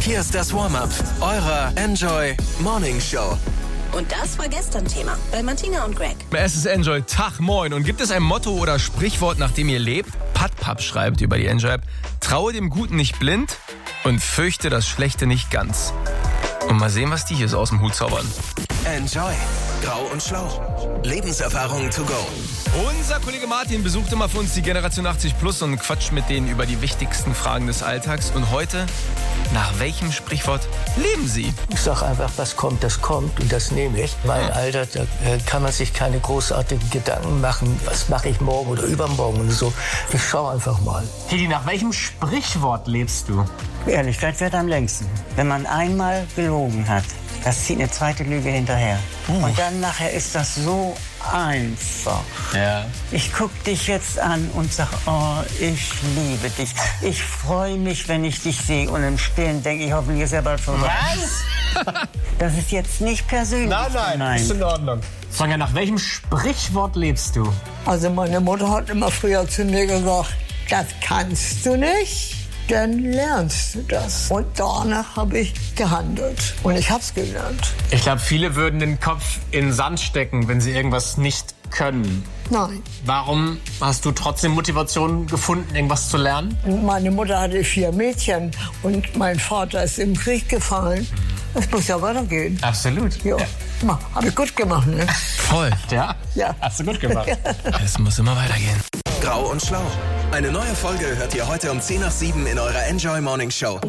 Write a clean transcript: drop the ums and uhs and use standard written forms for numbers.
Hier ist das Warm-up eurer Enjoy Morning Show. Und das war gestern Thema bei Martina und Greg. Es ist Enjoy, Tag, moin. Und gibt es ein Motto oder Sprichwort, nach dem ihr lebt? Patpap schreibt über die Enjoy-App: Traue dem Guten nicht blind und fürchte das Schlechte nicht ganz. Und mal sehen, was die hier so aus dem Hut zaubern. Enjoy. Grau und schlau. Lebenserfahrung to go. Unser Kollege Martin besucht immer für uns die Generation 80 Plus und quatscht mit denen über die wichtigsten Fragen des Alltags. Und heute, nach welchem Sprichwort leben Sie? Ich sag einfach, was kommt, das kommt und das nehme ich. Mein Alter, da kann man sich keine großartigen Gedanken machen, was mache ich morgen oder übermorgen und so. Ich schaue einfach mal. Hedi, nach welchem Sprichwort lebst du? Ehrlichkeit wird am längsten. Wenn man einmal gelogen hat, das zieht eine zweite Lüge hinterher. Und dann nachher ist das so einfach. Ja. Ich guck dich jetzt an und sag, oh, ich liebe dich. Ich freue mich, wenn ich dich sehe. Und im Stillen denke ich, hoffentlich ist er bald vorbei. Was? Das ist jetzt nicht persönlich. Nein. Ist in Ordnung. Sonja, nach welchem Sprichwort lebst du? Also meine Mutter hat immer früher zu mir gesagt, das kannst du nicht, dann lernst du das. Und danach habe ich gehandelt. Und ich habe es gelernt. Ich glaube, viele würden den Kopf in den Sand stecken, wenn sie irgendwas nicht können. Nein. Warum hast du trotzdem Motivation gefunden, irgendwas zu lernen? Meine Mutter hatte 4 Mädchen und mein Vater ist im Krieg gefallen. Es muss ja weitergehen. Absolut. Ja, habe ich gut gemacht, ne? Voll. Ja? Ja. Hast du gut gemacht. Es muss immer weitergehen. Grau und schlau. Eine neue Folge hört ihr heute um 6:50 in eurer Enjoy Morning Show.